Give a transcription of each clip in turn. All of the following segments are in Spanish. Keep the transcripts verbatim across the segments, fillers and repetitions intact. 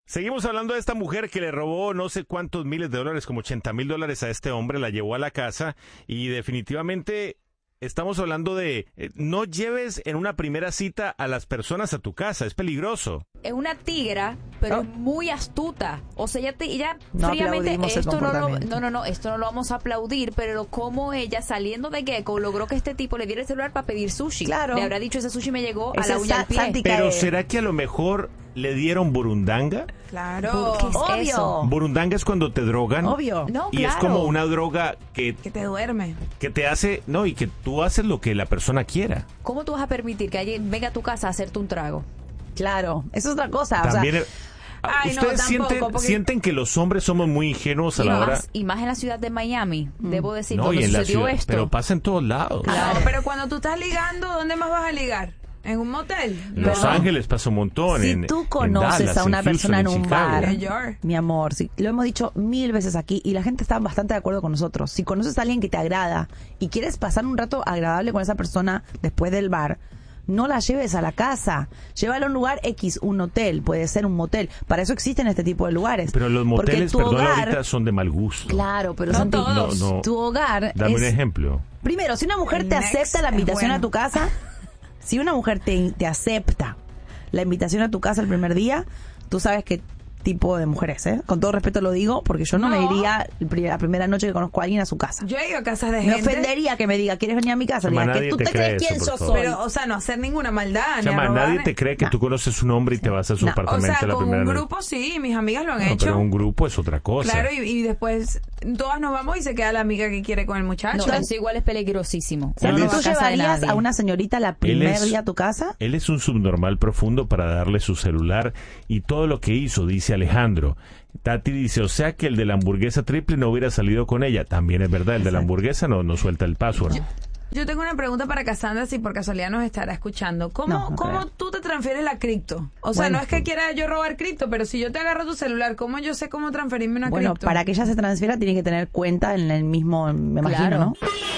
Seguimos hablando de esta mujer que le robó no sé cuántos miles de dólares, como ochenta mil dólares a este hombre, la llevó a la casa y definitivamente estamos hablando de eh, no lleves en una primera cita a las personas a tu casa, es peligroso. Es una tigra, pero Oh. es muy astuta. O sea, ella, te, ella No fríamente, aplaudimos el esto no lo, comportamiento. no, no, no, esto no lo vamos a aplaudir, pero como ella saliendo de Gecko logró que este tipo le diera el celular para pedir sushi. Claro. Le habrá dicho, ese sushi me llegó a Ese la uña Sa- del pie. Santi Pero cae. ¿será que a lo mejor le dieron burundanga? Claro. ¿Qué es Obvio. eso? Burundanga es cuando te drogan. Obvio. No, Y claro. es como una droga que, Que te duerme. que te hace, no, y que tú haces lo que la persona quiera. ¿Cómo tú vas a permitir que alguien venga a tu casa a hacerte un trago? Claro, eso es otra cosa. También, o sea, eh, Ay, no, ¿ustedes tampoco, sienten, porque- sienten que los hombres somos muy ingenuos a Y la hora? más, y más en la ciudad de Miami, debo decir, No, cuando y en la sucedió ciudad, esto. pero pasa en todos lados. Claro. No, pero cuando tú estás ligando, ¿dónde más vas a ligar? ¿En un motel? En Los Pero- Ángeles pasa un montón. si en- tú en conoces Dallas, a una en Houston, persona en un Chicago. bar, New York. mi amor, sí, lo hemos dicho mil veces aquí y la gente está bastante de acuerdo con nosotros. Si conoces a alguien que te agrada y quieres pasar un rato agradable con esa persona después del bar, no la lleves a la casa. Llévala a un lugar X, un hotel, puede ser un motel. Para eso existen este tipo de lugares. Pero los Porque moteles, tu perdón, hogar, ahorita son de mal gusto. claro, pero No Santi, todos. No, no. tu hogar Dame es... un ejemplo. Primero, si una mujer El te next acepta la es invitación bueno. a tu casa, si una mujer te, te acepta la invitación a tu casa el primer día, tú sabes qué tipo de mujer es, ¿eh? Con todo respeto lo digo, porque yo no, me No. iría el pri- la primera noche que conozco a alguien a su casa. Yo he ido a casas de Me gente. ofendería que me diga, ¿quieres venir a mi casa? Le Chama, diga, ¿que nadie tú te te cree crees quién eso, yo por soy? favor. Pero, o sea, no hacer ninguna maldad. ni Chama, a robar, nadie ni- te cree que No. tú conoces un hombre y te vas a su No. O apartamento sea, la con primera un noche. grupo sí, mis amigas lo han No, hecho. pero un grupo es otra cosa. Claro, y, y después todas nos vamos y se queda la amiga que quiere con el muchacho. No, eso igual es peligrosísimo. Santi, Uno no va ¿tú a casa de llevarías nadie. a una señorita la Él primer es- día a tu casa? Él es un subnormal profundo para darle su celular y todo lo que hizo, dice Alejandro. Tati dice, o sea que el de la hamburguesa triple no hubiera salido con ella. También es verdad, el de la hamburguesa no, no suelta el password. Yo tengo una pregunta para Cassandra, si por casualidad nos estará escuchando. ¿Cómo, No, no ¿cómo creo. tú te transfieres la cripto? O sea, Bueno. no es que quiera yo robar cripto, pero si yo te agarro tu celular, ¿cómo yo sé cómo transferirme una Bueno, cripto? para que ella se transfiera tiene que tener cuenta en el mismo, me imagino, Claro. ¿no?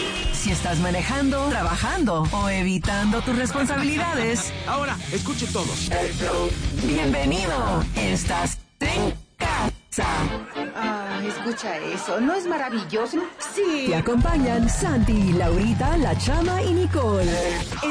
Si estás manejando, trabajando o evitando tus responsabilidades, Ahora, escuchen todos. bienvenido. Estás en casa. Ah, escucha eso, ¿no es maravilloso? Sí. Te acompañan Santi, Laurita, La Chama y Nicole.